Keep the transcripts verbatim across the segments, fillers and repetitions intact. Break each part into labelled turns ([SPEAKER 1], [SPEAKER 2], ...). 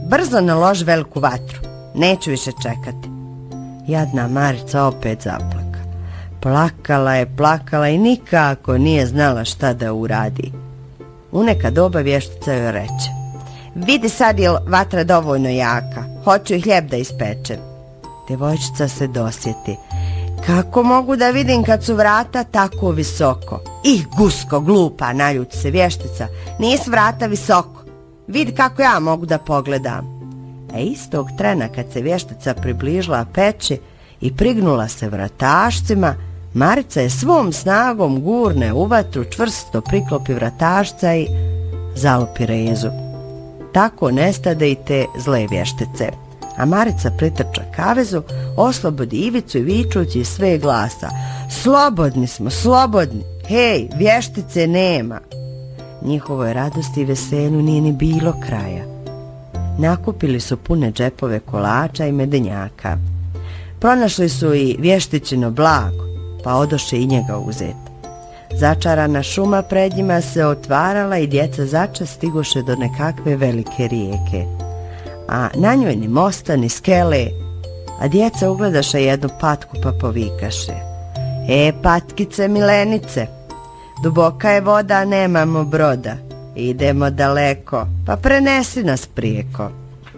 [SPEAKER 1] brzo naloži veliku vatru, neću više čekati. Jadna Marica opet zaplaka. Plakala je, plakala i nikako nije znala šta da uradi. U neka doba vještica joj reče: vidi sad je vatra dovoljno jaka, hoću i hljeb da ispečem. Djevojčica se dosjeti: kako mogu da vidim kad su vrata tako visoko? Ih, gusko, glupa, naljuti se vještica, nisu vrata visoko, vidi kako ja mogu da pogledam. E istog trena kad se vještica približila peći i prignula se vratašcima, Marica je svom snagom gurne u vatru, čvrsto priklopi vratašca i zalupi rezu. Tako nestade i te zle vještice. A Marica pritrča kavezu, oslobodi Ivicu i vičući iz sve glasa: slobodni smo, slobodni, hej, vještice nema. Njihovoj radosti i veselju nije ni bilo kraja. Nakupili su pune džepove kolača i medenjaka. Pronašli su i vještićino blago, pa odoše i njega uzeti. Začarana šuma pred njima se otvarala i djeca začas stigoše do nekakve velike rijeke. A na njoj ni mosta, ni skele, a djeca ugledaše jednu patku pa povikaše: e, patkice milenice, duboka je voda, a nemamo broda, idemo daleko, pa prenesi nas prijeko.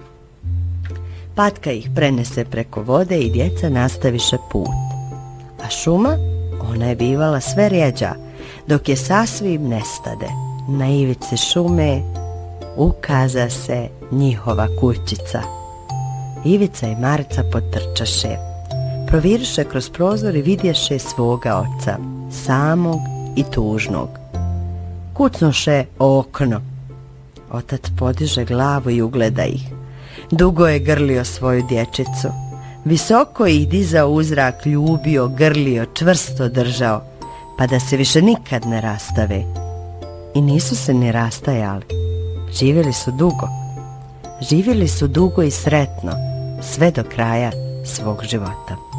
[SPEAKER 1] Patka ih prenese preko vode i djeca nastaviše put. A šuma, ona je bivala sve rjeđa, dok je sasvim nestade. Na ivici šume ukaza se njihova kućica. Ivica i Marica potrčaše. Proviriše kroz prozor i vidješe svoga oca, samog i tužnog. Kucnuše o okno. Otac podiže glavu i ugleda ih. Dugo je grlio svoju dječicu. Visoko ih dizao u zrak, ljubio, grlio, čvrsto držao, pa da se više nikad ne rastave. I nisu se ni rastajali. Živjeli su dugo. Živjeli su dugo i sretno, sve do kraja svog života.